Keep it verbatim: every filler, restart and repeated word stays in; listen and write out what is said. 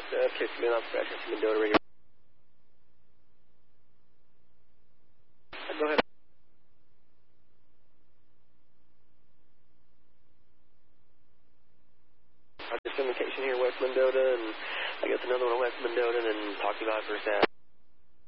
uh, fifty million pressure from Mendota radio. Go ahead. Just communication here, West Mendota, and I guess another one, West Mendota, and then talking about first half.